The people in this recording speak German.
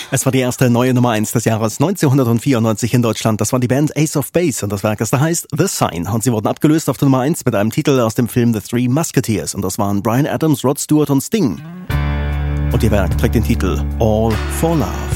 Es war die erste neue Nummer 1 des Jahres 1994 in Deutschland. Das war die Band Ace of Base und das Werk, das da heißt The Sign. Und sie wurden abgelöst auf der Nummer 1 mit einem Titel aus dem Film The Three Musketeers. Und das waren Bryan Adams, Rod Stewart und Sting. Und ihr Werk trägt den Titel All for Love.